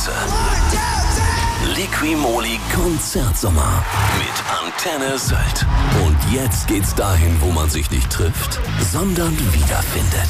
Pause. Liqui-Moly Konzertsommer mit Antenne Sylt. Und jetzt geht's dahin, wo man sich nicht trifft, sondern wiederfindet.